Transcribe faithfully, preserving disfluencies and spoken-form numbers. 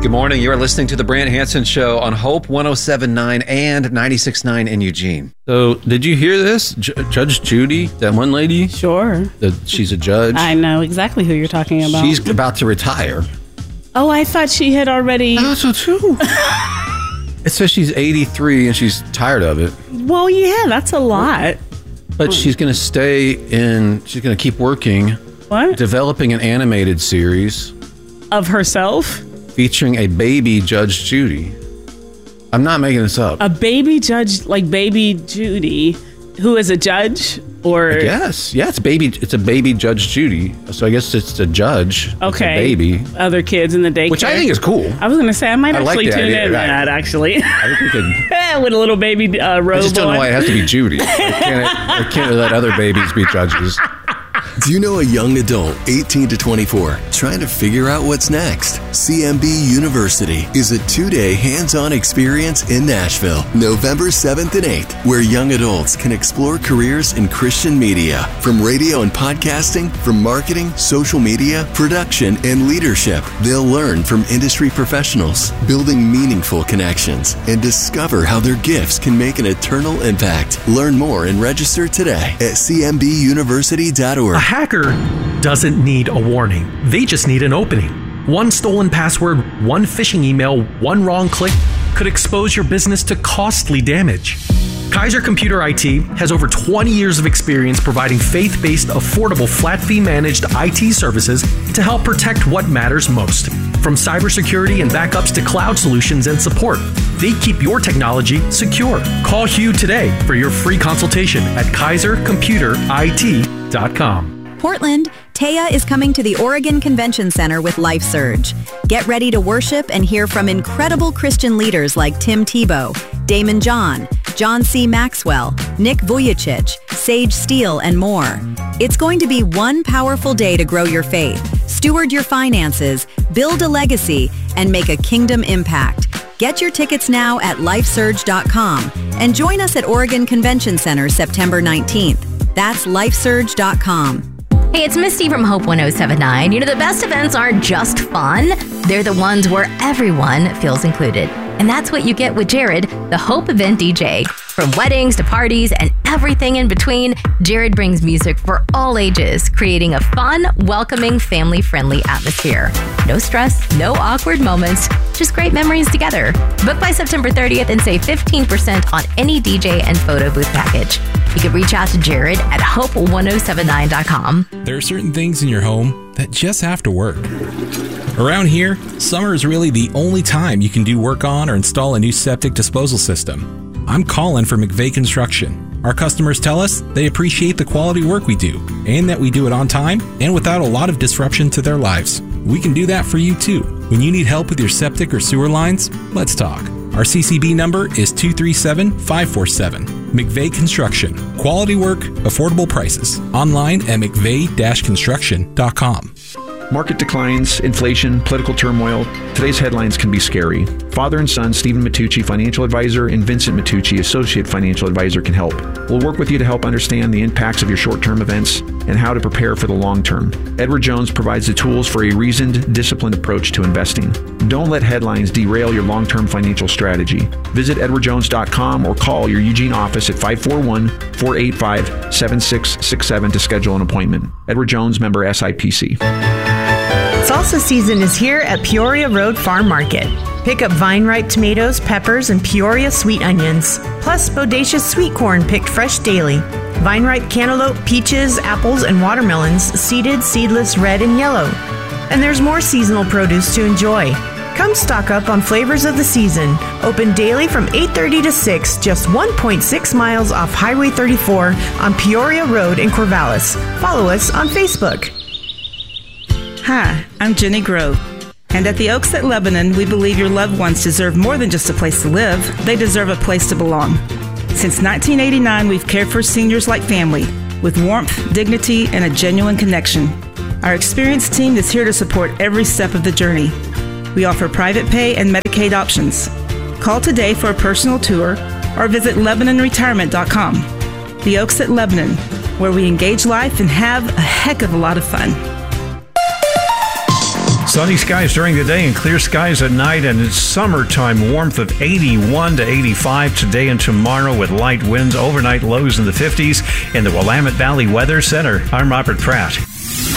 Good morning. You are listening to The Brant Hansen Show on Hope one oh seven point nine and ninety-six point nine in Eugene. So, did you hear this? J- Judge Judy, that one lady? Sure. The, she's a judge. I know exactly who you're talking about. She's about to retire. Oh, I thought she had already... I thought so, too. It says she's eighty-three and she's tired of it. Well, yeah, that's a lot. But she's going to stay in... She's going to keep working. What? Developing an animated series. Of herself? Featuring a baby Judge Judy. I'm not making this up. A baby judge, like baby Judy, who is a judge, or I guess, yeah, it's baby. It's a baby Judge Judy. So I guess it's a judge. Okay, it's a baby. Other kids in the daycare, which I think is cool. I was going to say I might I actually like tune idea, in to right. that. Actually, I think we could. With a little baby uh, robe. I just don't on. know why it has to be Judy. I can't, I can't let other babies be judges. Do you know a young adult, eighteen to twenty-four, trying to figure out what's next? C M B University is a two-day hands-on experience in Nashville, November seventh and eighth, where young adults can explore careers in Christian media, from radio and podcasting, from marketing, social media, production, and leadership. They'll learn from industry professionals, building meaningful connections, and discover how their gifts can make an eternal impact. Learn more and register today at c m b university dot org. A hacker doesn't need a warning. They just need an opening. One stolen password, one phishing email, one wrong click could expose your business to costly damage. Kaiser Computer I T has over twenty years of experience providing faith-based, affordable, flat-fee managed I T services to help protect what matters most. From cybersecurity and backups to cloud solutions and support, they keep your technology secure. Call Hugh today for your free consultation at kaiser computer I T dot com. Portland, Taya is coming to the Oregon Convention Center with LifeSurge. Get ready to worship and hear from incredible Christian leaders like Tim Tebow, Damon John, John C. Maxwell, Nick Vujicic, Sage Steele, and more. It's going to be one powerful day to grow your faith, steward your finances, build a legacy, and make a kingdom impact. Get your tickets now at life surge dot com and join us at Oregon Convention Center September nineteenth. That's life surge dot com. Hey, it's Misty from Hope one oh seven point nine. You know, the best events aren't just fun. They're the ones where everyone feels included. And that's what you get with Jared, the Hope event D J. From weddings to parties and everything in between, Jared brings music for all ages, creating a fun, welcoming, family-friendly atmosphere. No stress, no awkward moments, just great memories together. Book by September thirtieth and save fifteen percent on any D J and photo booth package. You can reach out to Jared at hope one oh seven nine dot com. There are certain things in your home that just have to work. Around here, summer is really the only time you can do work on or install a new septic disposal system. I'm Colin for McVeigh Construction. Our customers tell us they appreciate the quality work we do and that we do it on time and without a lot of disruption to their lives. We can do that for you too. When you need help with your septic or sewer lines, let's talk. Our C C B number is two three seven, five four seven. McVeigh Construction. Quality work, affordable prices. Online at mcveigh dash construction dot com. Market declines, inflation, political turmoil. Today's headlines can be scary. Father and son, Stephen Matucci, financial advisor, and Vincent Matucci, associate financial advisor, can help. We'll work with you to help understand the impacts of your short-term events and how to prepare for the long term. Edward Jones provides the tools for a reasoned, disciplined approach to investing. Don't let headlines derail your long-term financial strategy. Visit edward jones dot com or call your Eugene office at five four one, four eight five, seven six six seven to schedule an appointment. Edward Jones, member S I P C. Salsa season is here at Peoria Road Farm Market. Pick up vine-ripe tomatoes, peppers, and Peoria sweet onions, plus bodacious sweet corn picked fresh daily. Vine-ripe cantaloupe, peaches, apples, and watermelons, seeded, seedless, red, and yellow. And there's more seasonal produce to enjoy. Come stock up on flavors of the season. Open daily from eight thirty to six, just one point six miles off Highway thirty-four on Peoria Road in Corvallis. Follow us on Facebook. Hi, I'm Jenny Grove. And at the Oaks at Lebanon, we believe your loved ones deserve more than just a place to live. They deserve a place to belong. Since nineteen eighty-nine, we've cared for seniors like family, with warmth, dignity, and a genuine connection. Our experienced team is here to support every step of the journey. We offer private pay and Medicaid options. Call today for a personal tour or visit lebanon retirement dot com. The Oaks at Lebanon, where we engage life and have a heck of a lot of fun. Sunny skies during the day and clear skies at night, and it's summertime warmth of eighty-one to eighty-five today and tomorrow with light winds, overnight lows in the fifties in the Willamette Valley Weather Center. I'm Robert Pratt.